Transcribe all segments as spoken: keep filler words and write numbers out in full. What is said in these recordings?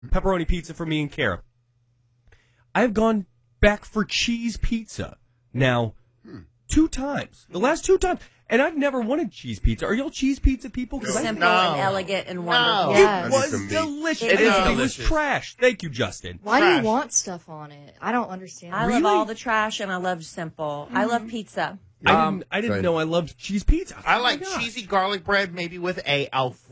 pepperoni pizza for me and Kara. I've gone back for cheese pizza now two times. The last two times. And I've never wanted cheese pizza. Are y'all cheese pizza people? Simple no. and elegant and wonderful. No. Yes. It was delicious. It It, is it was delicious. trash. Thank you, Justin. Why do Trash. you want stuff on it? I don't understand. I Really? love all the trash and I love simple. I love pizza. I Um, didn't, I didn't right. know I loved cheese pizza. I Oh, like my God. cheesy garlic bread, maybe with a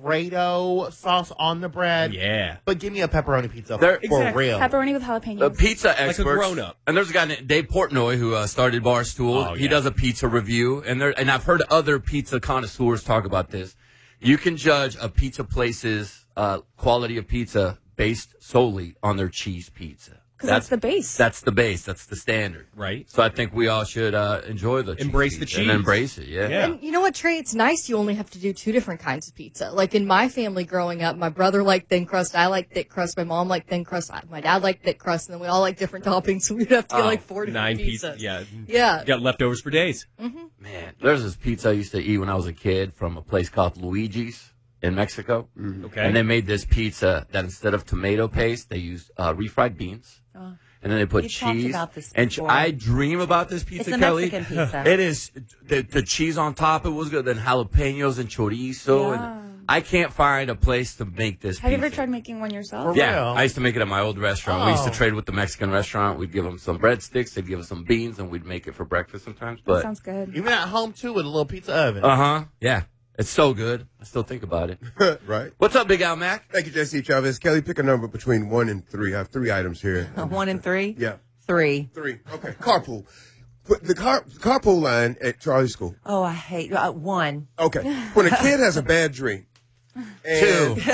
Alfredo sauce on the bread. Yeah. But give me a pepperoni pizza There- for Exactly. real. Pepperoni with jalapenos. The pizza a experts, grown-up. and there's a guy named Dave Portnoy who uh, started Barstool. Oh, he yeah. does a pizza review, and there, and I've heard other pizza connoisseurs talk about this. You can judge a pizza place's uh, quality of pizza based solely on their cheese pizza. Because that's the base. That's the base. That's the standard. Right. So I think we all should uh, enjoy the Embrace cheese the pizza and cheese. embrace it. Yeah. Yeah. And you know what, Trey? It's nice you only have to do two different kinds of pizza. Like in my family growing up, my brother liked thin crust, I liked thick crust, my mom liked thin crust, I- my dad liked thick crust, and then we all like different toppings, so we'd have to get Oh, like four different Nine pizzas. pizzas. Yeah. Yeah. You got leftovers for days. Man, there's this pizza I used to eat when I was a kid from a place called Luigi's in Mexico. Okay. And they made this pizza that instead of tomato paste, they used uh, refried beans. Oh. And then they put You've talked cheese. about this and ch- before. I dream about this pizza, It's a Kelly. Mexican pizza. It is the, the cheese on top. It was good. Then jalapenos and chorizo. Yeah. And I can't find a place to make this. Have you pizza. ever tried making one yourself? For Yeah, real? I used to make it at my old restaurant. We used to Oh. trade with the Mexican restaurant. We'd give them some breadsticks. They'd give us some beans, and we'd make it for breakfast sometimes. That But sounds good. Even at home, too, with a little pizza oven. uh huh, yeah, it's so good. I still think about it. Right. What's up, Big Al Mac? Thank you, Jesse Chavez. Kelly, pick a number between one and three. I have three items here. One and three? Yeah, Three. three. Okay. Carpool. But the car carpool line at Charlie School. Oh, I hate uh, one. Okay. When a kid has a bad dream. And, Two. Okay.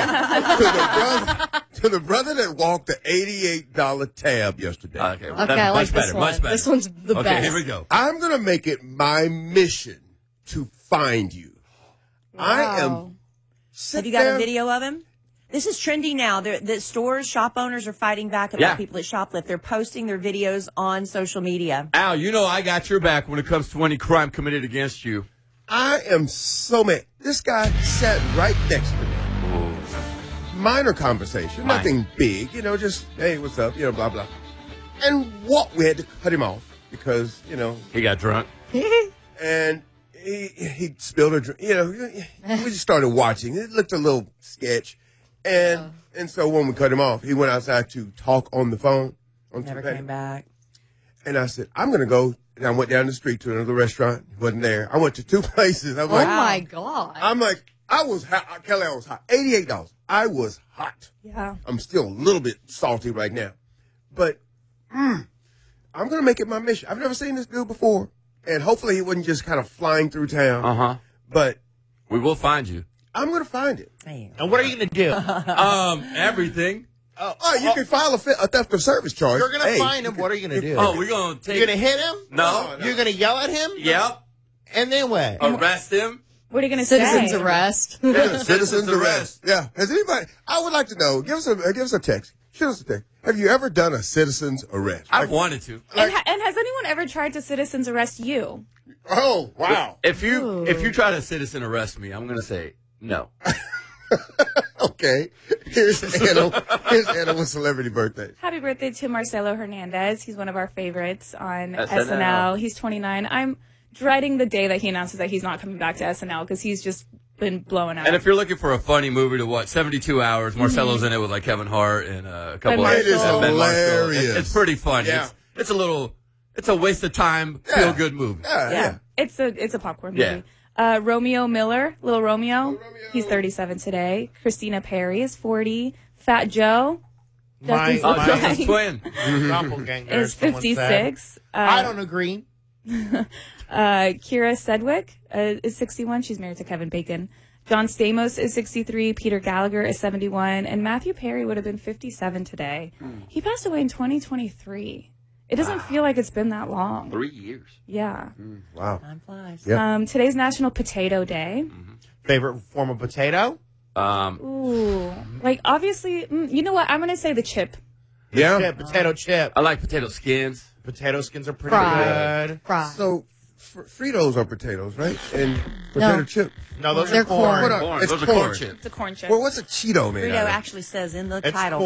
To the brother, to the brother that walked the eighty-eight dollar tab yesterday. Okay, Okay, that's I like much this better. one. Much better. This one's the okay, best. here we go. I'm going to make it my mission to find you. I am. Wow. sit Have you got there- a video of him? This is trendy now. They're, the stores, shop owners are fighting back about Yeah. people that shoplift. They're posting their videos on social media. Al, you know I got your back when it comes to any crime committed against you. I am so mad. This guy sat right next to me. Minor conversation, Minor. nothing big, you know, just, hey, what's up, you know, blah, blah. And what, we had to cut him off because, you know, He got drunk. and he, he spilled a drink, you know, we just started watching. It looked a little sketch. And, and so when we cut him off, he went outside to talk on the phone. On Never the came back. And I said, I'm going to go. And I went down the street to another restaurant. He wasn't there. I went to two places. I'm Oh like, my God. I'm like, I was hot. Kelly, I was hot. eighty-eight dollars. I was hot. Yeah. I'm still a little bit salty right now. But mm, I'm going to make it my mission. I've never seen this dude before. And hopefully he wasn't just kind of flying through town. Uh huh. But We will find you. I'm going to find it. Man. And what are you going to do? Um, everything. Oh, you can file a, fi- a theft of service charge. You're going to Hey, find him. What are you going to do? Oh, we're gonna take. You're going to hit him? No. You're going to yell at him? Yep. And then what? Arrest him. What are you going to say? Citizens arrest. Citizens Citizens arrest. Yeah. Has anybody? I would like to know. Give us a uh, give us a text. Shoot us a text. Have you ever done a citizen's arrest? I've wanted to. And, ha- and has anyone ever tried to citizens arrest you? Oh wow. If you Ooh. if you try to citizen arrest me, I'm gonna say no. Okay. Here's Anna. Here's Anna with celebrity birthdays. Happy birthday to Marcelo Hernandez. He's one of our favorites on S N L. S N L. He's twenty-nine. I'm dreading the day that he announces that he's not coming back to S N L because he's just been blowing up. And if you're looking for a funny movie to watch, seventy-two hours, Marcelo's in it with like Kevin Hart and uh, a couple Ben of It is Marshall. Ben Marshall. hilarious. It- it's pretty funny. Yeah. It's, it's a little, it's a waste of time, Yeah. feel good movie. Yeah. yeah, Yeah. it's a it's a popcorn movie. Yeah. Uh, Romeo Miller, little Romeo, Romeo. he's thirty-seven today. Christina Perry is forty. Fat Joe My, Justin's Oh, my- Justin's twin. doppelganger, is someone said. fifty-six. Uh, I don't agree. Uh, Kira Sedgwick uh, is sixty-one. She's married to Kevin Bacon. John Stamos is sixty-three. Peter Gallagher is seventy-one. And Matthew Perry would have been fifty-seven today. He passed away in twenty twenty-three. It doesn't feel like it's been that long. Three years. Yeah. Wow. Time flies. Yeah. Um, today's National Potato Day. Favorite form of potato? Um, Ooh. Like, obviously, mm, you know what? I'm going to say the chip. Yeah. Chip, potato chip. I like potato skins. Potato skins are pretty Fried. good. Fried. So Fr- Fritos are potatoes, right? And potato No. chip. No, those They're are corn. corn. What are- Corn. It's Those are corn. corn chips. It's a corn chip. Well, what's a Cheeto made Frito out of? actually says in the It's title